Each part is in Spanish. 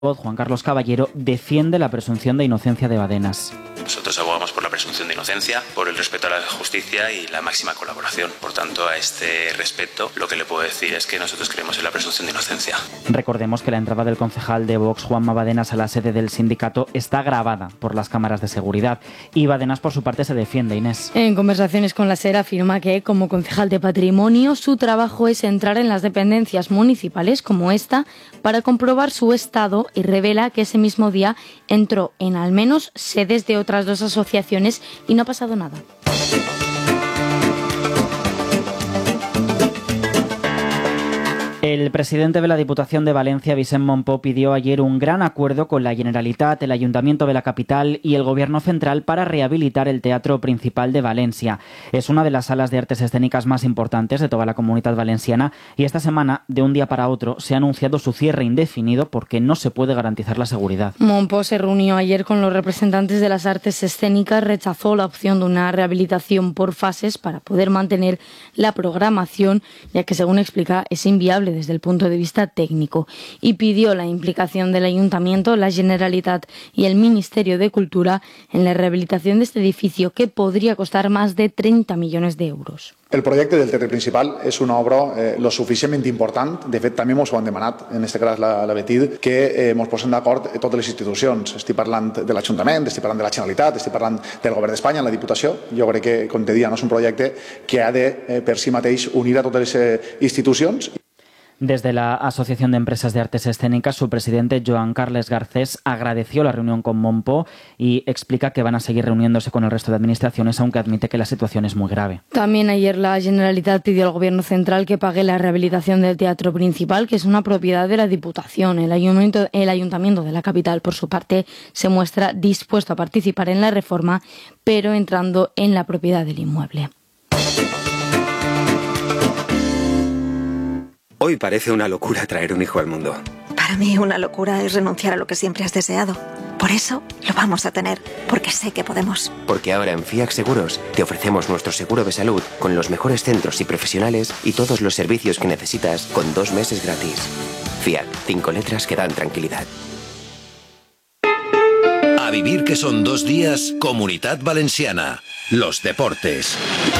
Juan Carlos Caballero, defiende la presunción de inocencia de Badenas. Nosotros abogamos por la presunción de inocencia, por el respeto a la justicia y la máxima colaboración. Por tanto, a este respecto, lo que le puedo decir es que nosotros creemos en la presunción de inocencia. Recordemos que la entrada del concejal de Vox, Juanma Badenas, a la sede del sindicato está grabada por las cámaras de seguridad. Y Badenas, por su parte, se defiende, Inés. En conversaciones con la SER afirma que, como concejal de patrimonio, su trabajo es entrar en las dependencias municipales como esta para comprobar su estado y revela que ese mismo día entró en al menos sedes de otras dos asociaciones y no ha pasado nada. El presidente de la Diputación de Valencia, Vicent Montpó, pidió ayer un gran acuerdo con la Generalitat, el Ayuntamiento de la capital y el Gobierno central para rehabilitar el Teatro Principal de Valencia. Es una de las salas de artes escénicas más importantes de toda la Comunitat Valenciana y esta semana, de un día para otro, se ha anunciado su cierre indefinido porque no se puede garantizar la seguridad. Montpó se reunió ayer con los representantes de las artes escénicas, rechazó la opción de una rehabilitación por fases para poder mantener la programación, ya que, según explica, es inviable desde el punto de vista técnico, y pidió la implicación del Ayuntamiento, la Generalitat y el Ministerio de Cultura en la rehabilitación de este edificio, que podría costar más de 30 millones de euros. El projecte del Teatre Principal és una obra lo suficientment important, de fet també ens ho han demanat, en aquest cas la Betid, que ens posem d'acord totes les institucions. Estic parlant de l'Ajuntament, estic parlant de la Generalitat, estic parlant del Govern d'Espanya, la Diputació. Jo crec que, com te deia, no és un projecte que ha de per si mateix unir a totes les institucions. Desde la Asociación de Empresas de Artes Escénicas, su presidente, Joan Carles Garcés, agradeció la reunión con Montpó y explica que van a seguir reuniéndose con el resto de administraciones, aunque admite que la situación es muy grave. También ayer la Generalitat pidió al Gobierno central que pague la rehabilitación del Teatro Principal, que es una propiedad de la Diputación. El Ayuntamiento de la capital, por su parte, se muestra dispuesto a participar en la reforma, pero entrando en la propiedad del inmueble. Hoy parece una locura traer un hijo al mundo. Para mí una locura es renunciar a lo que siempre has deseado. Por eso lo vamos a tener, porque sé que podemos. Porque ahora en FIAC Seguros te ofrecemos nuestro seguro de salud con los mejores centros y profesionales y todos los servicios que necesitas con 2 meses gratis. FIAC, 5 letras que dan tranquilidad. A vivir que son 2 días, Comunitat Valenciana. Los deportes.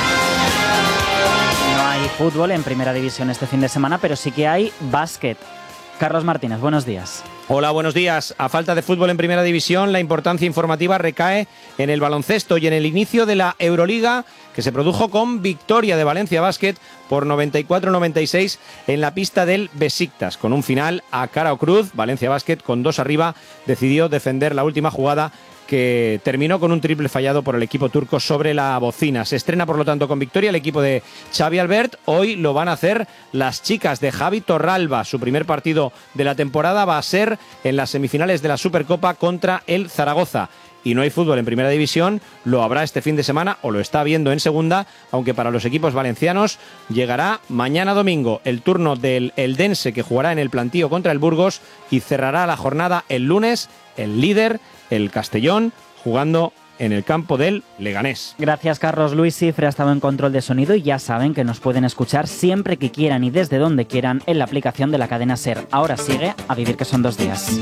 No hay fútbol en primera división este fin de semana, pero sí que hay básquet. Carlos Martínez, buenos días. Hola, buenos días. A falta de fútbol en primera división, la importancia informativa recae en el baloncesto y en el inicio de la Euroliga, que se produjo con victoria de Valencia Basket por 94-96 en la pista del Besiktas. Con un final a cara o cruz, Valencia Basket, con 2 arriba, decidió defender la última jugada, que terminó con un triple fallado por el equipo turco sobre la bocina. Se estrena, por lo tanto, con victoria el equipo de Xavi Albert. Hoy lo van a hacer las chicas de Javi Torralba. Su primer partido de la temporada va a ser en las semifinales de la Supercopa contra el Zaragoza. Y no hay fútbol en primera división, lo habrá este fin de semana o lo está viendo en segunda, aunque para los equipos valencianos llegará mañana domingo el turno del Eldense, que jugará en el Plantío contra el Burgos, y cerrará la jornada el lunes el líder, el Castellón, jugando en el campo del Leganés. Gracias, Carlos. Luis Cifre ha estado en control de sonido y ya saben que nos pueden escuchar siempre que quieran y desde donde quieran en la aplicación de la cadena SER. Ahora sigue A Vivir que son 2 días.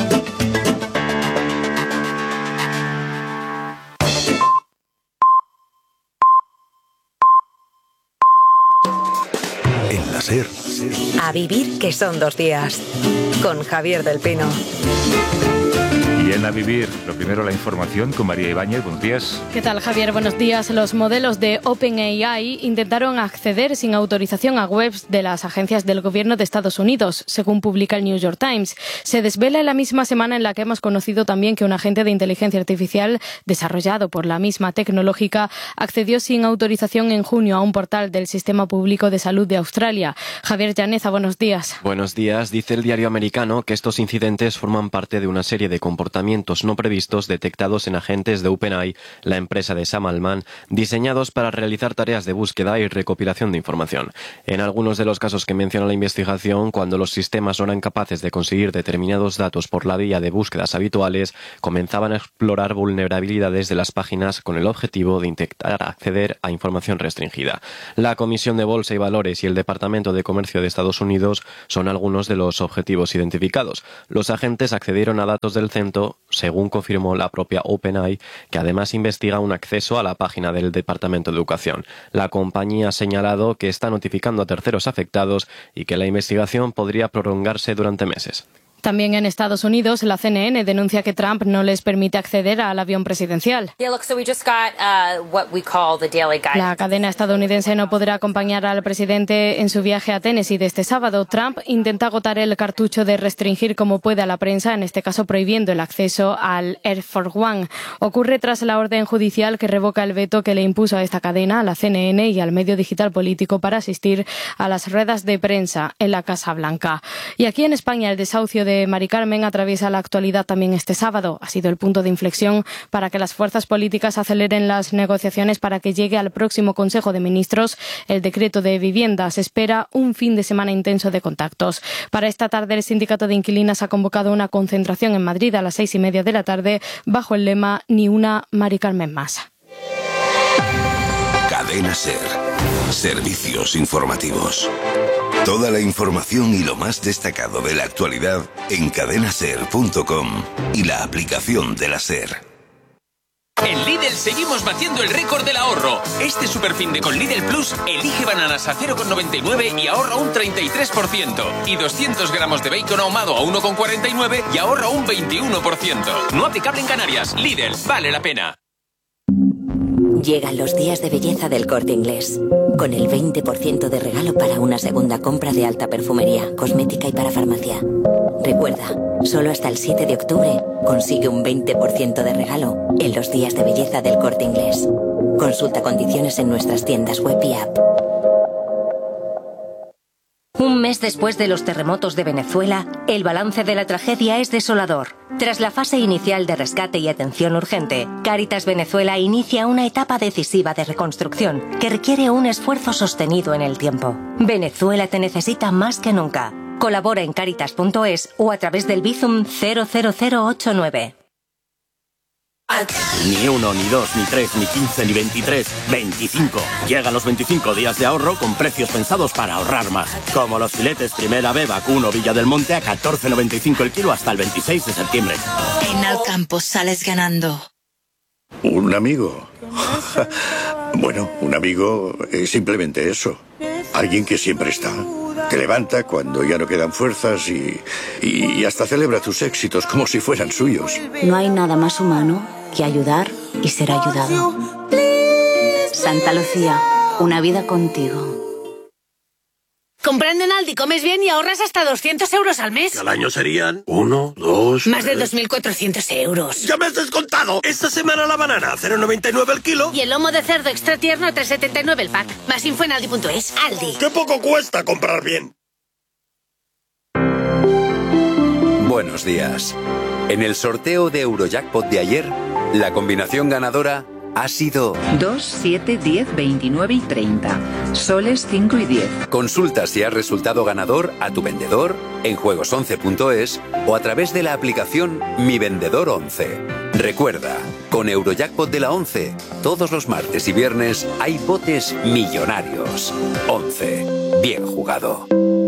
En la SER. A vivir que son 2 días. Con Javier del Pino. Y en A Vivir, lo primero, la información con María Ibáñez. Buenos días. ¿Qué tal, Javier? Buenos días. Los modelos de OpenAI intentaron acceder sin autorización a webs de las agencias del gobierno de Estados Unidos, según publica el New York Times. Se desvela en la misma semana en la que hemos conocido también que un agente de inteligencia artificial desarrollado por la misma tecnológica accedió sin autorización en junio a un portal del Sistema Público de Salud de Australia. Javier Llaneza, buenos días. Buenos días. Dice el diario americano que estos incidentes forman parte de una serie de comportamientos comportamientos no previstos detectados en agentes de OpenAI, la empresa de Sam Altman, diseñados para realizar tareas de búsqueda y recopilación de información. En algunos de los casos que menciona la investigación, cuando los sistemas no eran capaces de conseguir determinados datos por la vía de búsquedas habituales, comenzaban a explorar vulnerabilidades de las páginas con el objetivo de intentar acceder a información restringida. La Comisión de Bolsa y Valores y el Departamento de Comercio de Estados Unidos son algunos de los objetivos identificados. Los agentes accedieron a datos del centro, según confirmó la propia OpenAI, que además investiga un acceso a la página del Departamento de Educación. La compañía ha señalado que está notificando a terceros afectados y que la investigación podría prolongarse durante meses. También en Estados Unidos, la CNN denuncia que Trump no les permite acceder al avión presidencial. La cadena estadounidense no podrá acompañar al presidente en su viaje a Tennessee de este sábado. Trump intenta agotar el cartucho de restringir como puede a la prensa, en este caso prohibiendo el acceso al Air Force One. Ocurre tras la orden judicial que revoca el veto que le impuso a esta cadena, a la CNN y al medio digital político para asistir a las ruedas de prensa en la Casa Blanca. Y aquí en España, el desahucio de Mari Carmen atraviesa la actualidad también este sábado. Ha sido el punto de inflexión para que las fuerzas políticas aceleren las negociaciones para que llegue al próximo Consejo de Ministros el decreto de vivienda. Se espera un fin de semana intenso de contactos. Para esta tarde, el Sindicato de Inquilinas ha convocado una concentración en Madrid a las 6:30 de la tarde bajo el lema Ni una Mari Carmen más. Cadena SER. Servicios informativos. Toda la información y lo más destacado de la actualidad en cadenaser.com y la aplicación de la SER. En Lidl seguimos batiendo el récord del ahorro. Este superfin de con Lidl Plus, elige bananas a 0,99 y ahorra un 33%. Y 200 gramos de bacon ahumado a 1,49 y ahorra un 21%. No aplicable en Canarias. Lidl, vale la pena. Llegan los días de belleza del Corte Inglés, con el 20% de regalo para una segunda compra de alta perfumería, cosmética y para farmacia. Recuerda, solo hasta el 7 de octubre consigue un 20% de regalo en los días de belleza del Corte Inglés. Consulta condiciones en nuestras tiendas web y app. Un mes después de los terremotos de Venezuela, el balance de la tragedia es desolador. Tras la fase inicial de rescate y atención urgente, Cáritas Venezuela inicia una etapa decisiva de reconstrucción que requiere un esfuerzo sostenido en el tiempo. Venezuela te necesita más que nunca. Colabora en caritas.es o a través del Bizum 00089. Ni 1, ni 2, ni 3, ni 15, ni 23, 25. Llegan los 25 días de ahorro con precios pensados para ahorrar más. Como los filetes Primera B Vacuno Villa del Monte a 14,95 el kilo hasta el 26 de septiembre. En Alcampo sales ganando. ¿Un amigo? Bueno, un amigo es simplemente eso. Alguien que siempre está. Te levanta cuando ya no quedan fuerzas y hasta celebra tus éxitos como si fueran suyos. No hay nada más humano que ayudar y ser ayudado. Santa Lucía, una vida contigo. Comprando en Aldi comes bien y ahorras hasta 200 euros al mes. Al año serían 1, 2... Más de 2.400 euros. ¡Ya me has descontado! Esta semana la banana, 0,99 el kilo. Y el lomo de cerdo extra tierno, 3,79 el pack. Más info en Aldi.es. Aldi. ¡Qué poco cuesta comprar bien! Buenos días. En el sorteo de Eurojackpot de ayer, la combinación ganadora ha sido 2, 7, 10, 29 y 30. Soles 5 y 10. Consulta si has resultado ganador a tu vendedor en juegos11.es o a través de la aplicación Mi Vendedor 11. Recuerda, con Eurojackpot de la 11, todos los martes y viernes hay botes millonarios. 11. Bien jugado.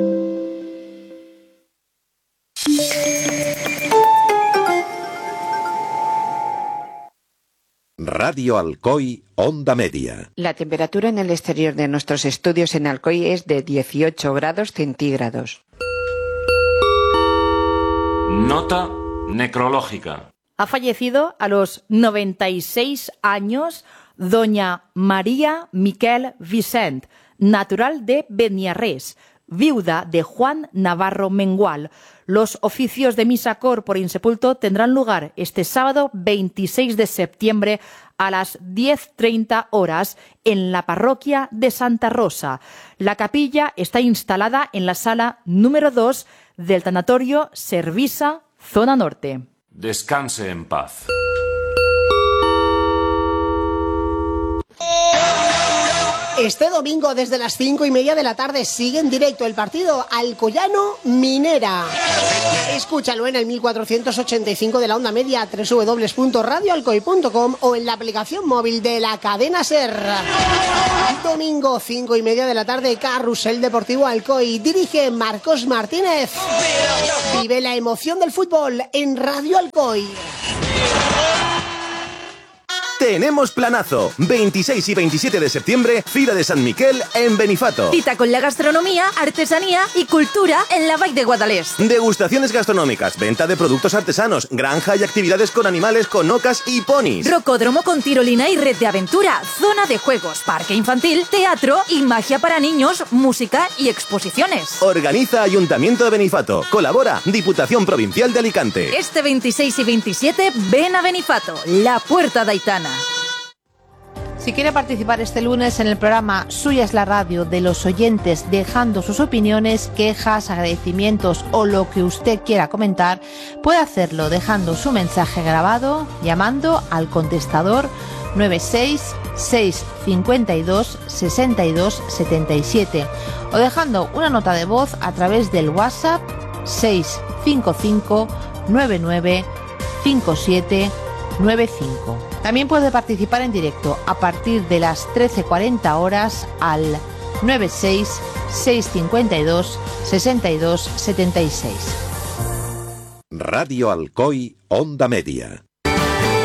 Radio Alcoy, Onda Media. La temperatura en el exterior de nuestros estudios en Alcoy es de 18 grados centígrados. Nota necrológica. Ha fallecido a los 96 años doña María Miquel Vicent, natural de Beniarrés, viuda de Juan Navarro Mengual. Los oficios de misa corpore insepulto tendrán lugar este sábado 26 de septiembre a las 10:30 horas en la parroquia de Santa Rosa. La capilla está instalada en la sala número 2 del tanatorio Servisa, zona norte. Descanse en paz. Este domingo desde las 5:30 de la tarde sigue en directo el partido Alcoyano-Minera. Escúchalo en el 1485 de la onda media, www.radioalcoy.com o en la aplicación móvil de la cadena SER. Domingo 5:30 de la tarde, Carrusel Deportivo Alcoy. Dirige Marcos Martínez. Vive la emoción del fútbol en Radio Alcoy. Tenemos planazo. 26 y 27 de septiembre, Fira de San Miquel en Benifato. Cita con la gastronomía, artesanía y cultura en la Vall de Guadalest. Degustaciones gastronómicas, venta de productos artesanos, granja y actividades con animales con ocas y ponis. Rocódromo con tirolina y red de aventura, zona de juegos, parque infantil, teatro y magia para niños, música y exposiciones. Organiza Ayuntamiento de Benifato. Colabora Diputación Provincial de Alicante. Este 26 y 27 ven a Benifato, la puerta de Aitana. Si quiere participar este lunes en el programa Suya es la radio de los oyentes, dejando sus opiniones, quejas, agradecimientos o lo que usted quiera comentar, puede hacerlo dejando su mensaje grabado, llamando al contestador 966526277 o dejando una nota de voz a través del WhatsApp 655 99 5795. También puede participar en directo a partir de las 13:40 horas al 966526276. Radio Alcoy, onda media.